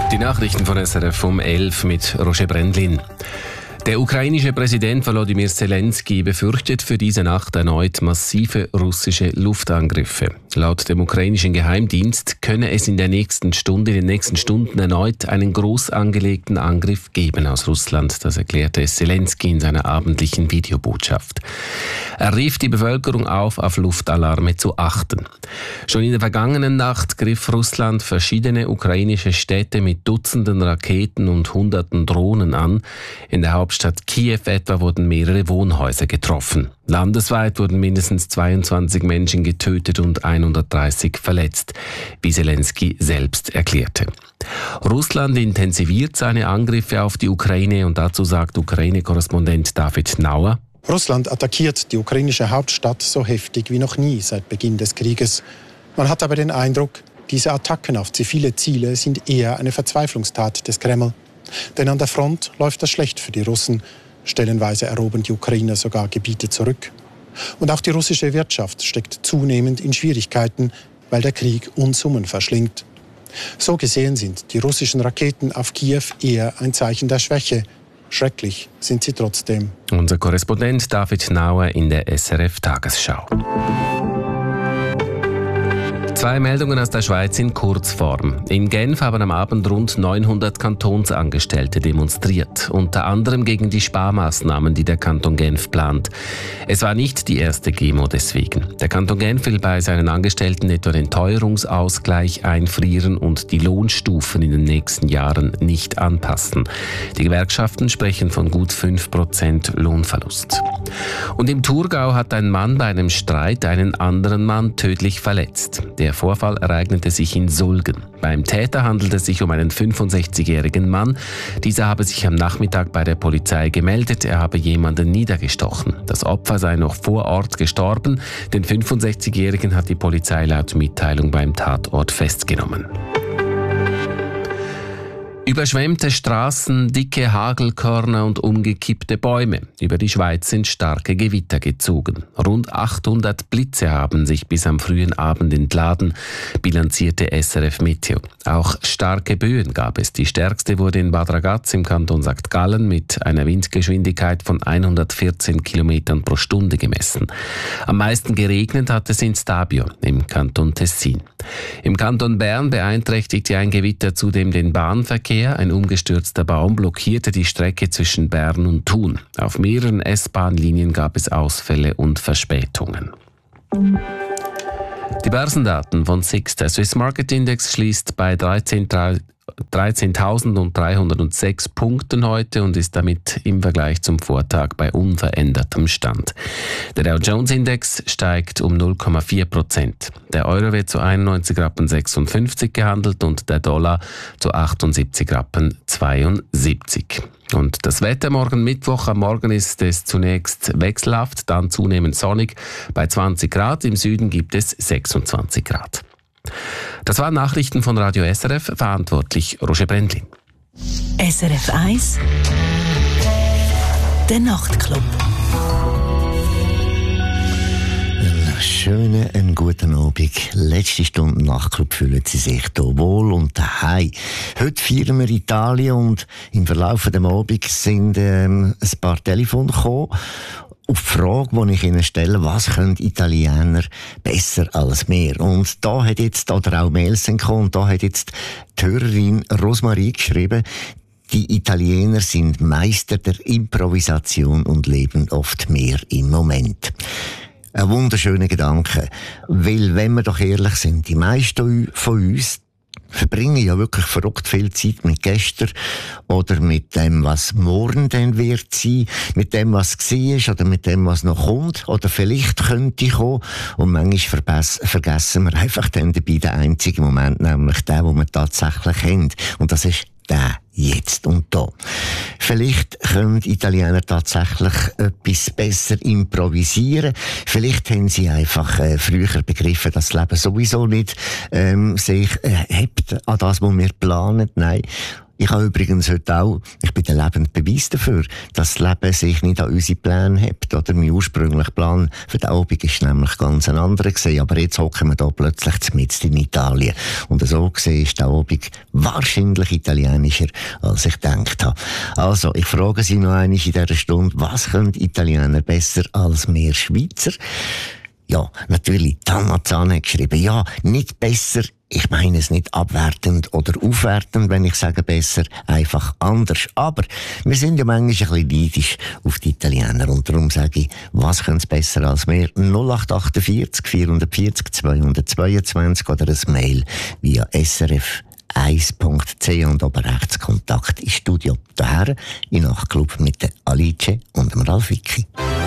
Die Nachrichten von SRF um 11 mit Roger Brendlin. Der ukrainische Präsident Volodymyr Zelensky befürchtet für diese Nacht erneut massive russische Luftangriffe. Laut dem ukrainischen Geheimdienst könne es in den nächsten Stunden erneut einen groß angelegten Angriff geben aus Russland. Das erklärte Zelensky in seiner abendlichen Videobotschaft. Er rief die Bevölkerung auf Luftalarme zu achten. Schon in der vergangenen Nacht griff Russland verschiedene ukrainische Städte mit Dutzenden Raketen und Hunderten Drohnen an. In der Hauptstadt Kiew etwa wurden mehrere Wohnhäuser getroffen. Landesweit wurden mindestens 22 Menschen getötet und 130 verletzt, wie Zelensky selbst erklärte. Russland intensiviert seine Angriffe auf die Ukraine und dazu sagt Ukraine-Korrespondent David Nauer: Russland attackiert die ukrainische Hauptstadt so heftig wie noch nie seit Beginn des Krieges. Man hat aber den Eindruck, diese Attacken auf zivile Ziele sind eher eine Verzweiflungstat des Kreml. Denn an der Front läuft das schlecht für die Russen. Stellenweise erobern die Ukrainer sogar Gebiete zurück. Und auch die russische Wirtschaft steckt zunehmend in Schwierigkeiten, weil der Krieg Unsummen verschlingt. So gesehen sind die russischen Raketen auf Kiew eher ein Zeichen der Schwäche. Schrecklich sind sie trotzdem. Unser Korrespondent David Nauer in der SRF-Tagesschau. Zwei Meldungen aus der Schweiz in Kurzform. In Genf haben am Abend rund 900 Kantonsangestellte demonstriert, unter anderem gegen die Sparmaßnahmen, die der Kanton Genf plant. Es war nicht die erste Demo deswegen. Der Kanton Genf will bei seinen Angestellten etwa den Teuerungsausgleich einfrieren und die Lohnstufen in den nächsten Jahren nicht anpassen. Die Gewerkschaften sprechen von gut 5% Lohnverlust. Und im Thurgau hat ein Mann bei einem Streit einen anderen Mann tödlich verletzt. Der Vorfall ereignete sich in Sulgen. Beim Täter handelt es sich um einen 65-jährigen Mann. Dieser habe sich am Nachmittag bei der Polizei gemeldet, er habe jemanden niedergestochen. Das Opfer sei noch vor Ort gestorben. Den 65-jährigen hat die Polizei laut Mitteilung beim Tatort festgenommen. Überschwemmte Straßen, dicke Hagelkörner und umgekippte Bäume. Über die Schweiz sind starke Gewitter gezogen. Rund 800 Blitze haben sich bis am frühen Abend entladen, bilanzierte SRF Meteo. Auch starke Böen gab es. Die stärkste wurde in Bad Ragaz im Kanton St. Gallen mit einer Windgeschwindigkeit von 114 km pro Stunde gemessen. Am meisten geregnet hat es in Stabio im Kanton Tessin. Im Kanton Bern beeinträchtigte ein Gewitter zudem den Bahnverkehr. Ein umgestürzter Baum blockierte die Strecke zwischen Bern und Thun. Auf mehreren S-Bahn-Linien gab es Ausfälle und Verspätungen. Die Börsendaten von SIX. Der Swiss Market Index schließt bei 13.306 Punkten heute und ist damit im Vergleich zum Vortag bei unverändertem Stand. Der Dow Jones Index steigt um 0,4%. Der Euro wird zu 91,56 Rappen gehandelt und der Dollar zu 78,72 Rappen. Und das Wetter morgen Mittwoch. Am Morgen ist es zunächst wechselhaft, dann zunehmend sonnig bei 20 Grad. Im Süden gibt es 26 Grad. Das waren Nachrichten von Radio SRF, verantwortlich Roger Brendlin. SRF 1 Der Nachtclub. Einen guten Abend. Letzte Stunde Nachtclub fühlen Sie sich hier wohl und daheim. Heute feiern wir Italien und im Verlauf des Abends sind ein paar Telefone gekommen. Auf die Frage, die ich Ihnen stelle, was können Italiener besser als wir? Und da hat jetzt auch Mails gekommen und da hat jetzt die Hörerin Rosmarie geschrieben, die Italiener sind Meister der Improvisation und leben oft mehr im Moment. Ein wunderschöner Gedanke, weil, wenn wir doch ehrlich sind, die meisten von uns verbringen ja wirklich verrückt viel Zeit mit gestern oder mit dem, was morgen dann wird sein, mit dem, was war oder mit dem, was noch kommt oder vielleicht könnte kommen. Und manchmal vergessen wir einfach dann dabei den einzigen Moment, nämlich den, den wir tatsächlich haben. Und das ist der jetzt und da. Vielleicht können Italiener tatsächlich etwas besser improvisieren. Vielleicht haben sie einfach früher begriffen, dass das Leben sowieso nicht sich hebt an das, was wir planen. Nein. Ich habe übrigens heute auch, ich bin der lebende Beweis dafür, dass das Leben sich nicht an unsere Pläne hebt. Oder mein ursprünglicher Plan für den Abend ist nämlich ganz ein anderer gewesen. Aber jetzt hocken wir da plötzlich mitten in Italien. Und so gesehen ist der Abend wahrscheinlich italienischer, als ich gedacht habe. Also, ich frage Sie noch einmal in dieser Stunde, was können Italiener besser als wir Schweizer? Ja, natürlich, Tamazan hat geschrieben, ja, nicht besser. Ich meine es nicht abwertend oder aufwertend, wenn ich sage besser, einfach anders. Aber wir sind ja manchmal ein bisschen neidisch auf die Italiener. Und darum sage ich, was können sie besser als wir? 0848 440 222 oder ein Mail via srf1.ch und oben rechts Kontakt ins Studio. Daher in Nachtclub mit der Alice und dem Ralf Vicky.